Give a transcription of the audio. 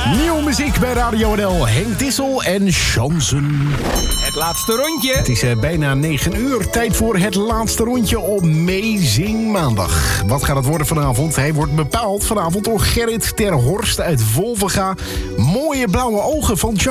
Nieuwe muziek bij Radio NL. Henk Dissel en Chansen. Het laatste rondje. Het is bijna 9 uur. Tijd voor het laatste rondje op Amazing Maandag. Wat gaat het worden vanavond? Hij wordt bepaald vanavond door Gerrit ter Horst uit Wolvenga. Mooie blauwe ogen van